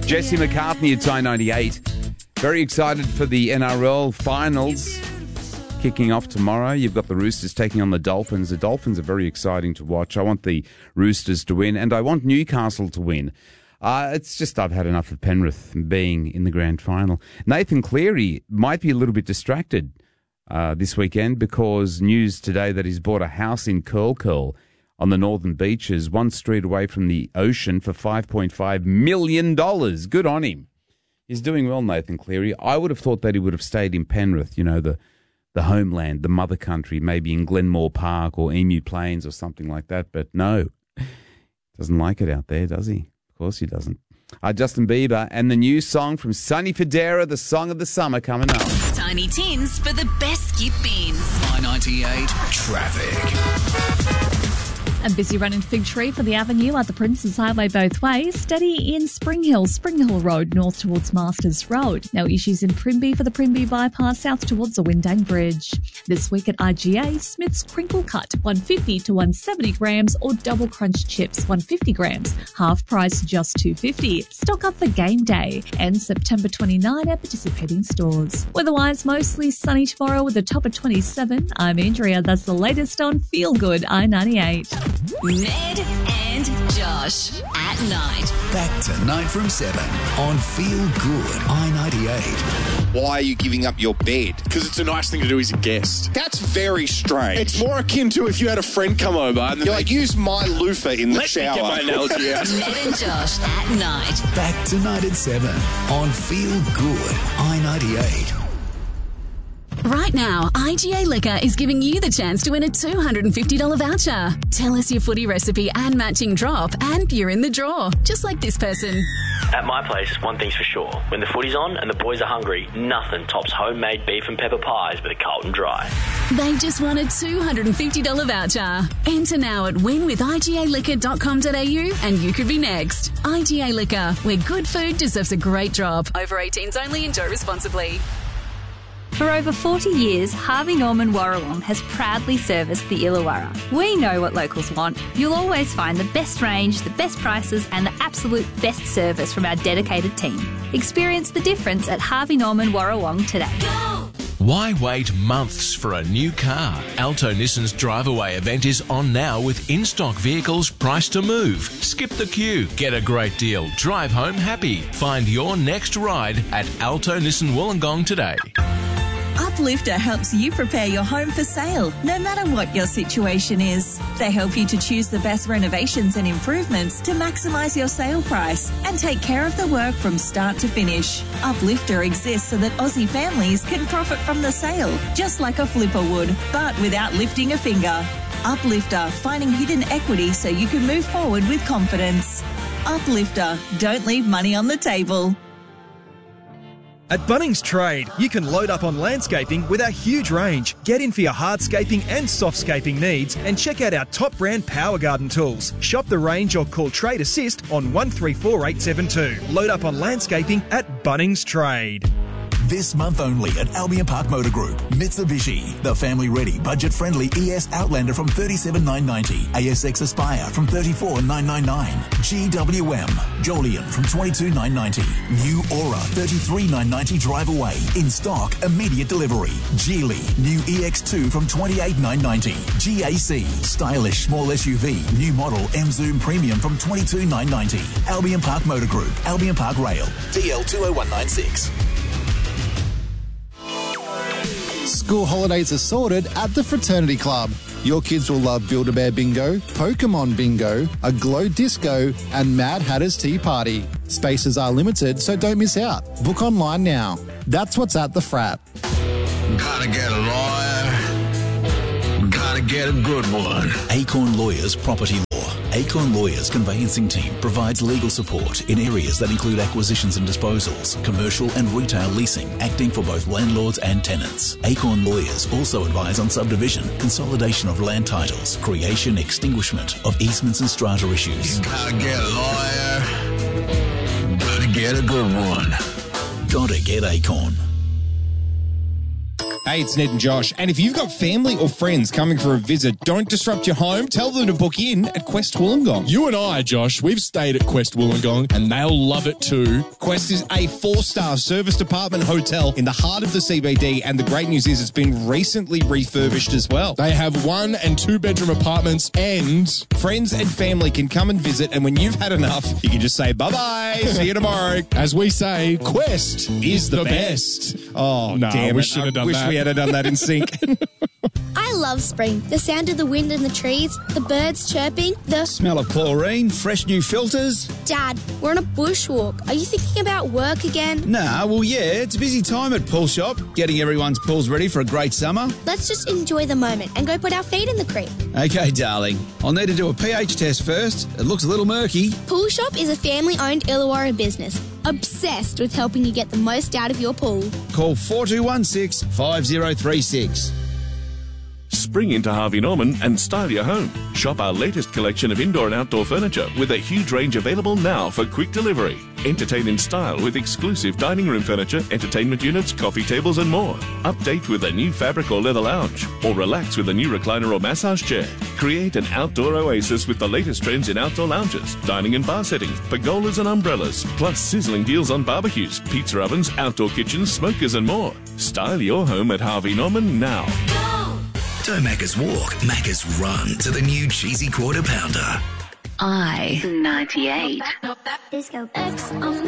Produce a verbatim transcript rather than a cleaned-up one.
Jesse McCartney at I ninety-eight. Very excited for the N R L finals kicking off tomorrow. You've got the Roosters taking on the Dolphins. The Dolphins are very exciting to watch. I want the Roosters to win, and I want Newcastle to win. Uh, it's just I've had enough of Penrith being in the grand final. Nathan Cleary might be a little bit distracted uh, this weekend because news today that he's bought a house in Curl Curl on the northern beaches, one street away from the ocean for five point five million dollars. Good on him. He's doing well, Nathan Cleary. I would have thought that he would have stayed in Penrith, you know, the, the homeland, the mother country, maybe in Glenmore Park or Emu Plains or something like that. But no, doesn't like it out there, does he? Of course he doesn't. Uh, Justin Bieber and the new song from Sonny Fodera, the song of the summer, coming up. Tiny Tins for the best skip beans. I ninety-eight Traffic. A busy run in Fig Tree for the Avenue at the Princes Highway both ways. Steady in Spring Hill, Spring Hill Road, north towards Masters Road. No issues in Primby for the Primby bypass, south towards the Windang Bridge. This week at I G A, Smith's Crinkle Cut, one fifty to one seventy grams, or Double Crunch Chips, one fifty grams. Half price, just two fifty. Stock up for game day. And September twenty-ninth at participating stores. Weather-wise, mostly sunny tomorrow with a top of twenty-seven. I'm Andrea. That's the latest on Feel Good I ninety-eight. Ned and Josh at night. Back tonight from seven on Feel Good I ninety-eight. Why are you giving up your bed? Because it's a nice thing to do as a guest. That's very strange. It's more akin to if you had a friend come over and You're like, use my loofah in the Let shower. me get my analogy out. Ned and Josh at night. Back tonight at seven on Feel Good I ninety-eight. Right now, I G A Liquor is giving you the chance to win a two hundred fifty dollars voucher. Tell us your footy recipe and matching drop, and you're in the draw. Just like this person. At my place, one thing's for sure. When the footy's on and the boys are hungry, nothing tops homemade beef and pepper pies with a Carlton Dry. They just won a two hundred fifty dollars voucher. Enter now at win with I G A liquor dot com dot a u and you could be next. I G A Liquor, where good food deserves a great drop. Over eighteens only. Enjoy responsibly. For over forty years, Harvey Norman Warrawong has proudly serviced the Illawarra. We know what locals want. You'll always find the best range, the best prices and the absolute best service from our dedicated team. Experience the difference at Harvey Norman Warrawong today. Go! Why wait months for a new car? Alto Nissan's Drive Away event is on now with in-stock vehicles priced to move. Skip the queue. Get a great deal. Drive home happy. Find your next ride at Alto Nissan Wollongong today. Uplifter helps you prepare your home for sale, no matter what your situation is. They help you to choose the best renovations and improvements to maximise your sale price and take care of the work from start to finish. Uplifter exists so that Aussie families can profit from the sale, just like a flipper would, but without lifting a finger. Uplifter, finding hidden equity so you can move forward with confidence. Uplifter, don't leave money on the table. At Bunnings Trade, you can load up on landscaping with our huge range. Get in for your hardscaping and softscaping needs and check out our top brand Power Garden tools. Shop the range or call Trade Assist on one three four eight seven two. Load up on landscaping at Bunnings Trade. This month only at Albion Park Motor Group. Mitsubishi, the family-ready, budget-friendly E S Outlander from thirty-seven thousand nine hundred ninety. A S X Aspire from thirty-four thousand nine hundred ninety-nine. G W M, Jolion from twenty-two thousand nine hundred ninety. New Aura, thirty-three thousand nine hundred ninety drive away. In stock, immediate delivery. Geely, new E X two from twenty-eight thousand nine hundred ninety. G A C, stylish small S U V, new model M Zoom Premium from twenty-two thousand nine hundred ninety. Albion Park Motor Group, Albion Park Rail, D L two oh one nine six. School holidays are sorted at the Fraternity Club. Your kids will love Build-A-Bear Bingo, Pokemon Bingo, a Glow Disco and Mad Hatter's Tea Party. Spaces are limited, so don't miss out. Book online now. That's what's at the Frat. Gotta get a lawyer. Gotta get a good one. Acorn Lawyers Property Law. Acorn Lawyers Conveyancing Team provides legal support in areas that include acquisitions and disposals, commercial and retail leasing, acting for both landlords and tenants. Acorn Lawyers also advise on subdivision, consolidation of land titles, creation, extinguishment of easements and strata issues. You gotta get a lawyer. Gotta get a good one. Gotta get Acorn. Hey, it's Ned and Josh. And if you've got family or friends coming for a visit, don't disrupt your home. Tell them to book in at Quest Wollongong. You and I, Josh, we've stayed at Quest Wollongong and they'll love it too. Quest is a four-star service department hotel in the heart of the C B D, and the great news is it's been recently refurbished as well. They have one and two bedroom apartments, and friends and family can come and visit, and when you've had enough, you can just say bye-bye, see you tomorrow. As we say, Quest is the, the best. best. Oh, no, damn we it. should have I done wish that. we had done that in sync. I love spring. The sound of the wind in the trees, the birds chirping, the smell of chlorine, fresh new filters. Dad, we're on a bushwalk. Are you thinking about work again? Nah, well, yeah, it's a busy time at Pool Shop, getting everyone's pools ready for a great summer. Let's just enjoy the moment and go put our feet in the creek. Okay, darling. I'll need to do a pH test first. It looks a little murky. Pool Shop is a family-owned Illawarra business, obsessed with helping you get the most out of your pool. Call four two one six, five zero three six. Spring into Harvey Norman and style your home. Shop our latest collection of indoor and outdoor furniture with a huge range available now for quick delivery. Entertain in style with exclusive dining room furniture, entertainment units, coffee tables and more. Update with a new fabric or leather lounge, or relax with a new recliner or massage chair. Create an outdoor oasis with the latest trends in outdoor lounges, dining and bar settings, pergolas and umbrellas, plus sizzling deals on barbecues, pizza ovens, outdoor kitchens, smokers and more. Style your home at Harvey Norman now. Don't Macca's walk, Macca's run to the new cheesy quarter pounder. I ninety-eight. Disco X.